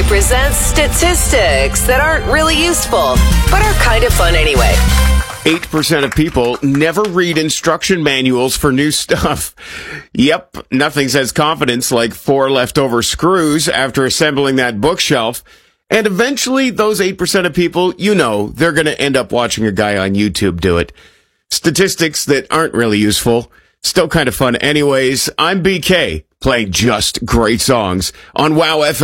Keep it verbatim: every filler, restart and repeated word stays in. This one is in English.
K presents statistics that aren't really useful, but are kind of fun anyway. eight percent of people never read instruction manuals for new stuff. Yep, nothing says confidence like four leftover screws after assembling that bookshelf. And eventually, those eight percent of people, you know, they're going to end up watching a guy on YouTube do it. Statistics that aren't really useful, still kind of fun anyways. I'm B K, playing just great songs on Wow F M.